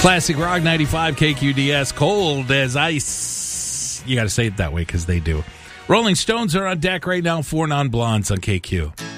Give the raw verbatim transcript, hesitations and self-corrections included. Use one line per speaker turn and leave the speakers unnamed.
Classic Rock ninety-five K Q D S, cold as ice. You got to say it that way because they do. Rolling Stones are on deck right now, four non-blondes on K Q.